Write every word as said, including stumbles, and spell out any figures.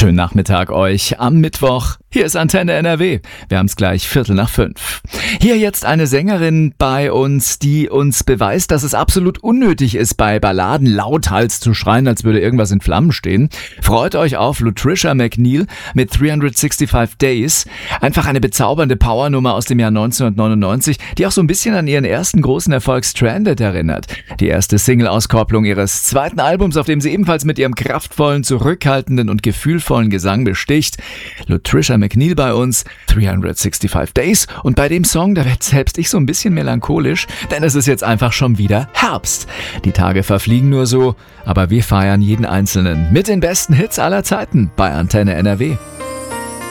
Schönen Nachmittag euch am Mittwoch. Hier ist Antenne N R W. Wir haben es gleich Viertel nach fünf. Hier jetzt eine Sängerin bei uns, die uns beweist, dass es absolut unnötig ist, bei Balladen lauthals zu schreien, als würde irgendwas in Flammen stehen. Freut euch auf Lutricia McNeil mit dreihundertfünfundsechzig Days. Einfach eine bezaubernde Powernummer aus dem Jahr neunzehnhundertneunundneunzig, die auch so ein bisschen an ihren ersten großen Erfolg Stranded erinnert. Die erste Single-Auskopplung ihres zweiten Albums, auf dem sie ebenfalls mit ihrem kraftvollen, zurückhaltenden und gefühlvollen Gesang besticht. Lutricia McNeil bei uns, dreihundertfünfundsechzig Days, und bei dem Song, da werd selbst ich so ein bisschen melancholisch, denn es ist jetzt einfach schon wieder Herbst. Die Tage verfliegen nur so, aber wir feiern jeden einzelnen mit den besten Hits aller Zeiten bei Antenne N R W.